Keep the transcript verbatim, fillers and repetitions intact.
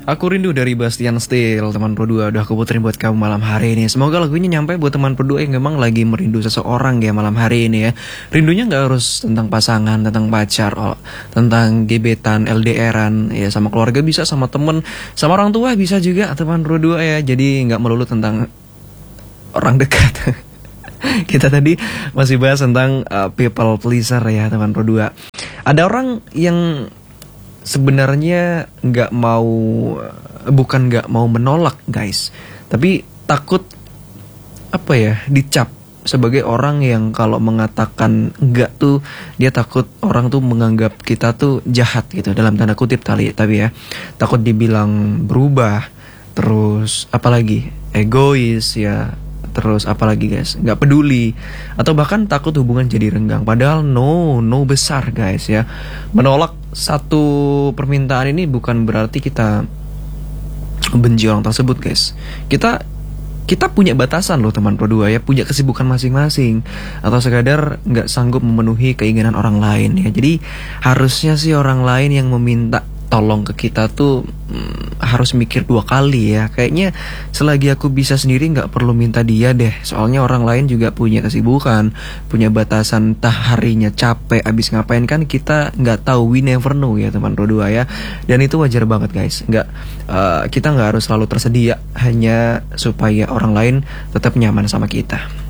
Aku rindu dari Bastian Steel, teman Pro dua. Udah aku puterin buat kamu malam hari ini. Semoga lagunya nyampe buat teman Pro dua yang memang lagi merindu seseorang ya malam hari ini ya. Rindunya gak harus tentang pasangan, tentang pacar, oh, tentang gebetan, L D R-an, ya sama keluarga bisa, sama temen, sama orang tua bisa juga teman Pro dua ya. Jadi gak melulu tentang orang dekat. Kita tadi masih bahas tentang uh, people pleaser ya teman Pro dua. Ada orang yang sebenarnya nggak mau, bukan nggak mau menolak guys, tapi takut apa ya, dicap sebagai orang yang kalau mengatakan enggak tuh dia takut orang tuh menganggap kita tuh jahat gitu, dalam tanda kutip kali, tapi ya takut dibilang berubah, terus apalagi egois ya, terus apalagi guys, nggak peduli, atau bahkan takut hubungan jadi renggang. Padahal no, no besar guys ya. Menolak satu permintaan ini bukan berarti kita benci orang tersebut guys. Kita kita punya batasan loh teman Pro dua ya, punya kesibukan masing-masing, atau sekadar nggak sanggup memenuhi keinginan orang lain ya. Jadi harusnya sih orang lain yang meminta tolong ke kita tuh hmm, harus mikir dua kali ya. Kayaknya selagi aku bisa sendiri nggak perlu minta dia deh. Soalnya orang lain juga punya kesibukan, punya batasan, entah harinya capek, abis ngapain kan kita nggak tahu, we never know ya teman Pro dua ya. Dan itu wajar banget guys. Nggak uh, kita nggak harus selalu tersedia hanya supaya orang lain tetap nyaman sama kita.